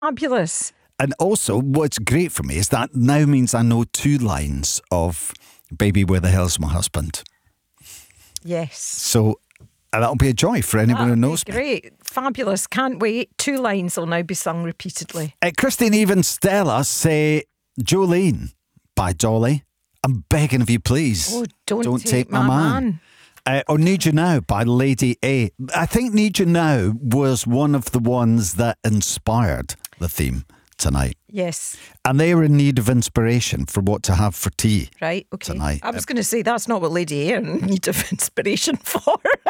Fabulous. And also, what's great for me is that now means I know 2 lines of Baby Where the Hell's My Husband. Yes. So that'll be a joy for anyone who knows me. Great. Fabulous. Can't wait. 2 lines will now be sung repeatedly. Christine, even Stella say Jolene by Dolly. I'm begging of you, please. Oh, don't take my man. Or Need You Now by Lady A. I think Need You Now was one of the ones that inspired the theme tonight. Yes. And they were in need of inspiration for what to have for tea. Right, okay. Tonight. I was going to say that's not what Lady A are in need of inspiration for.